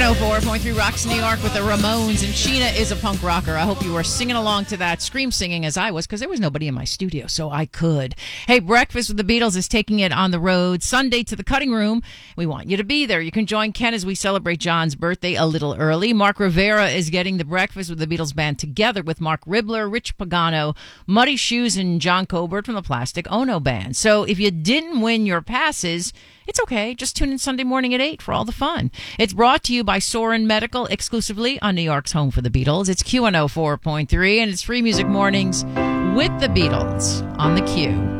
Q104.3 Rocks New York with the Ramones, and Sheena is a punk rocker. I hope you were singing along to that, scream singing as I was, because there was nobody in my studio, so I could. Hey, Breakfast with the Beatles is taking it on the road Sunday to the Cutting Room. We want you to be there. You can join Ken as we celebrate John's birthday a little early. Mark Rivera is getting the Breakfast with the Beatles band together with Mark Ribler, Rich Pagano, Muddy Shoes, and John Cobert from the Plastic Ono Band. So if you didn't win your passes, it's okay. Just tune in Sunday morning at 8 for all the fun. It's brought to you by Sorin Medical exclusively on New York's home for the Beatles. It's Q104.3, and it's Free Music Mornings with the Beatles on the Q.